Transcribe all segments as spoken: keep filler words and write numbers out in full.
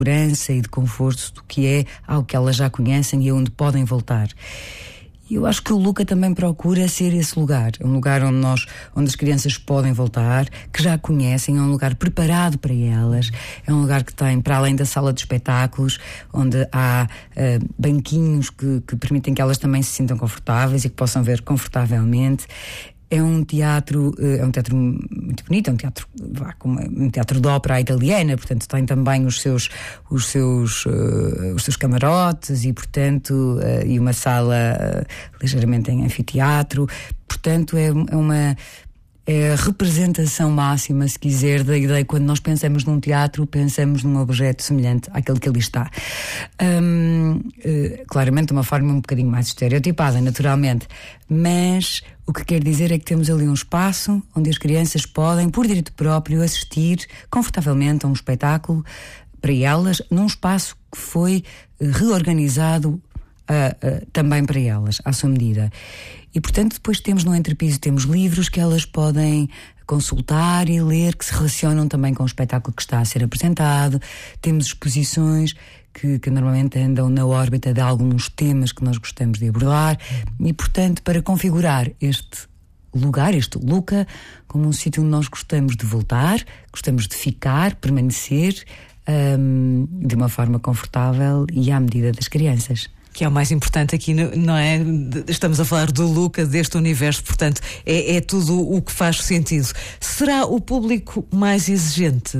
segurança e de conforto do que é algo que elas já conhecem e onde podem voltar. Eu acho que o Luca também procura ser esse lugar, um lugar onde nós, onde as crianças podem voltar, que já conhecem, é um lugar preparado para elas, é um lugar que tem, para além da sala de espetáculos, onde há uh, banquinhos que, que permitem que elas também se sintam confortáveis e que possam ver confortavelmente. É um teatro, é um teatro muito bonito, é um teatro, um teatro de ópera italiana, portanto tem também os seus, os seus, uh, os seus camarotes e, portanto, uh, e uma sala uh, ligeiramente em anfiteatro. Portanto, é, é uma é a representação máxima, se quiser, da ideia. Quando nós pensamos num teatro, pensamos num objeto semelhante àquele que ali está. Hum, uh, claramente de uma forma um bocadinho mais estereotipada, naturalmente, mas o que quer dizer é que temos ali um espaço onde as crianças podem, por direito próprio, assistir confortavelmente a um espetáculo para elas, num espaço que foi reorganizado uh, uh, também para elas, à sua medida. E, portanto, depois temos no entrepiso, temos livros que elas podem consultar e ler, que se relacionam também com o espetáculo que está a ser apresentado. Temos exposições que, que normalmente andam na órbita de alguns temas que nós gostamos de abordar. E, portanto, para configurar este lugar, este Luca, como um sítio onde nós gostamos de voltar, gostamos de ficar, permanecer, hum, de uma forma confortável e à medida das crianças. Que é o mais importante aqui, não é? Estamos a falar do Luca, deste universo, portanto, é, é tudo o que faz sentido. Será o público mais exigente?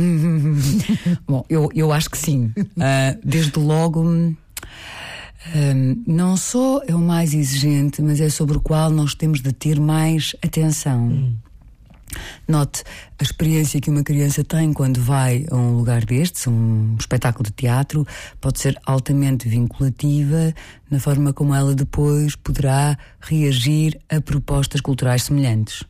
Bom, eu, eu acho que sim. Uh, desde logo, um, não só é o mais exigente, mas é sobre o qual nós temos de ter mais atenção. Hum. Note a experiência que uma criança tem quando vai a um lugar destes, um espetáculo de teatro, pode ser altamente vinculativa na forma como ela depois poderá reagir a propostas culturais semelhantes.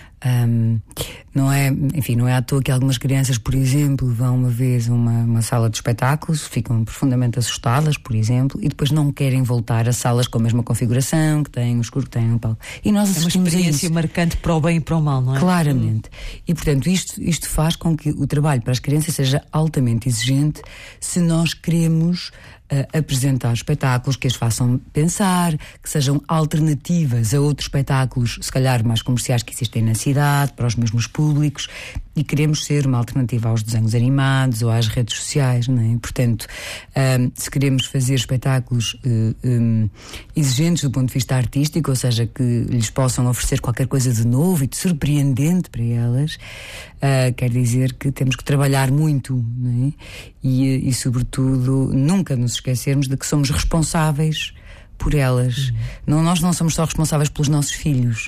Um, não é, enfim, não é à toa que algumas crianças, por exemplo, vão uma vez a uma, uma sala de espetáculos, ficam profundamente assustadas, por exemplo, e depois não querem voltar a salas com a mesma configuração, que têm o escuro, que têm um palco. E nós assistimos a isso. É uma experiência marcante para o bem e para o mal, não é? Claramente. E, portanto, isto, isto faz com que o trabalho para as crianças seja altamente exigente se nós queremos Uh, apresentar espetáculos que as façam pensar, que sejam alternativas a outros espetáculos, se calhar mais comerciais, que existem na cidade, para os mesmos públicos, e queremos ser uma alternativa aos desenhos animados ou às redes sociais, não é? Portanto, um, se queremos fazer espetáculos uh, um, exigentes do ponto de vista artístico, ou seja, que lhes possam oferecer qualquer coisa de novo e de surpreendente para elas, uh, quer dizer que temos que trabalhar muito, não é? E, e sobretudo, nunca nos esquecermos de que somos responsáveis por elas. Uhum. Não, nós não somos só responsáveis pelos nossos filhos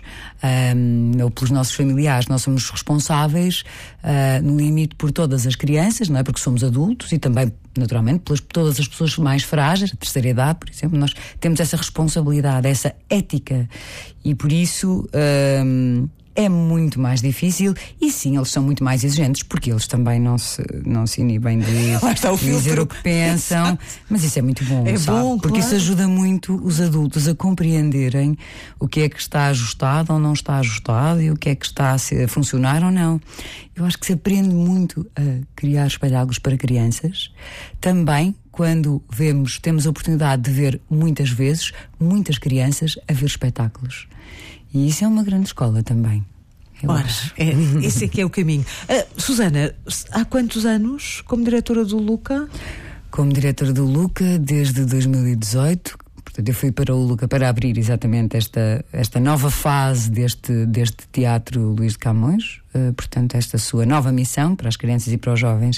um, ou pelos nossos familiares, nós somos responsáveis uh, no limite por todas as crianças, não é? Porque somos adultos e também, naturalmente, pelas todas as pessoas mais frágeis, a terceira idade, por exemplo. Nós temos essa responsabilidade, essa ética, e por isso um, é muito mais difícil. E sim, eles são muito mais exigentes, porque eles também não se, não se inibem de dizer o que pensam. Mas isso é muito bom, é sabe? Bom, porque claro. Isso ajuda muito os adultos a compreenderem o que é que está ajustado ou não está ajustado e o que é que está a funcionar ou não. Eu acho que se aprende muito a criar espetáculos para crianças. Também quando vemos, temos a oportunidade de ver muitas vezes muitas crianças a ver espetáculos. E isso é uma grande escola também. Ora, é, esse é que é o caminho. Uh, Susana, há quantos anos como diretora do Luca? Como diretora do Luca desde dois mil e dezoito. Portanto, eu fui para o Luca para abrir exatamente esta, esta nova fase deste, deste Teatro Luís de Camões. Uh, portanto, esta sua nova missão para as crianças e para os jovens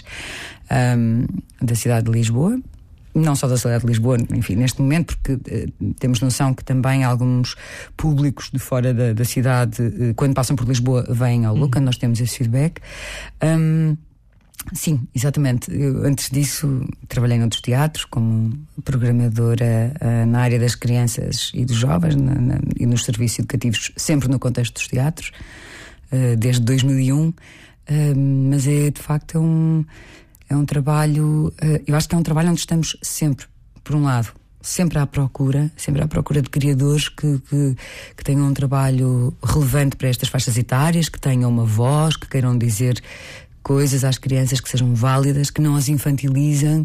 um, da cidade de Lisboa. Não só da cidade de Lisboa, enfim, neste momento, porque uh, temos noção que também alguns públicos de fora da, da cidade, uh, quando passam por Lisboa, vêm ao Luca, uhum. Nós temos esse feedback. Um, sim, exatamente. Eu, antes disso, trabalhei noutros teatros, como programadora uh, na área das crianças e dos jovens, na, na, e nos serviços educativos, sempre no contexto dos teatros, uh, desde dois mil e um. Uh, mas é, de facto, é um... É um trabalho, eu acho que é um trabalho onde estamos sempre, por um lado, sempre à procura, sempre à procura de criadores que, que, que tenham um trabalho relevante para estas faixas etárias, que tenham uma voz, que queiram dizer coisas às crianças que sejam válidas, que não as infantilizem